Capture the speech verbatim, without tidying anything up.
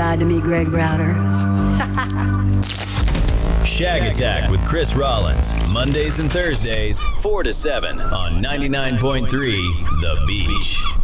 lied to me, Greg Browder. Shag Attack with Chris Rollins, Mondays and Thursdays, four to seven on ninety-nine point three The Beach.